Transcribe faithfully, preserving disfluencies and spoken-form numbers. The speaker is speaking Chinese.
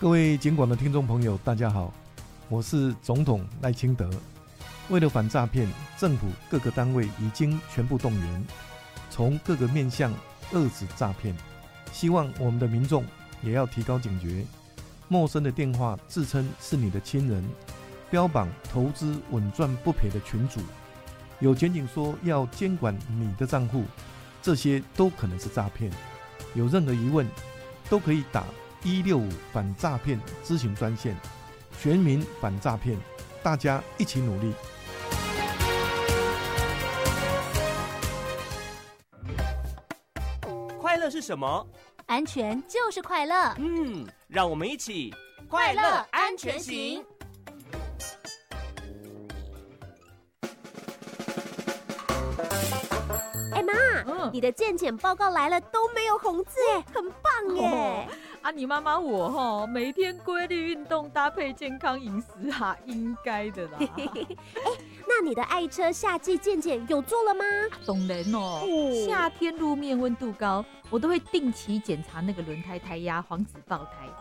各位警广的听众朋友，大家好，我是总统赖清德。为了反诈骗，政府各个单位已经全部动员，从各个面向遏止诈骗。希望我们的民众也要提高警觉，陌生的电话自称是你的亲人，标榜投资稳赚不赔的群组，有检警说要监管你的账户，这些都可能是诈骗。有任何疑问，都可以打一六五反诈骗咨询专线，全民反诈骗，大家一起努力。 快乐是什么？ 安全就是快乐。 嗯，让我们一起快乐安全行。 哎妈，嗯，你的健检报告来了都没有红字哎，很棒耶！ 哦啊，你妈妈我哈，每天规律运动，搭配健康饮食啊，应该的啦。 哎，那你的爱车夏季健检有做了吗？ 当然哦，哦夏天路面温度高，我都会定期检查那个轮胎胎压，防止爆胎。